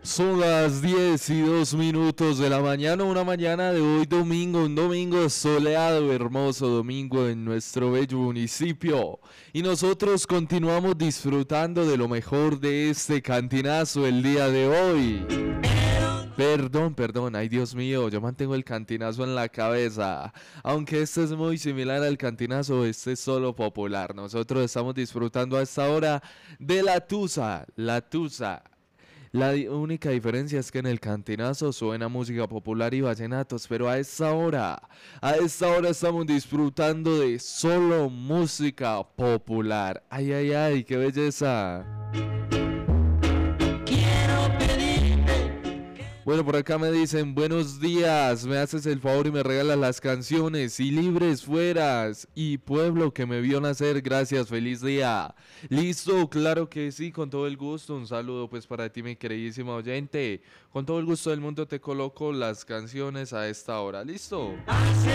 Son las 10:02 de la mañana, una mañana de hoy domingo, un domingo soleado, hermoso domingo en nuestro bello municipio. Y nosotros continuamos disfrutando de lo mejor de este cantinazo el día de hoy. Perdón, ay Dios mío, yo mantengo el cantinazo en la cabeza. Aunque este es muy similar al cantinazo, este es solo popular. Nosotros estamos disfrutando a esta hora de la tusa, la tusa. Única diferencia es que en el cantinazo suena música popular y vallenatos, pero a esta hora estamos disfrutando de solo música popular. Ay, ay, ay, qué belleza. Bueno, por acá me dicen, buenos días, me haces el favor y me regalas las canciones y libres fueras y pueblo que me vio nacer, gracias, feliz día. Listo, claro que sí, con todo el gusto, un saludo pues para ti mi queridísima oyente, con todo el gusto del mundo te coloco las canciones a esta hora, ¿listo?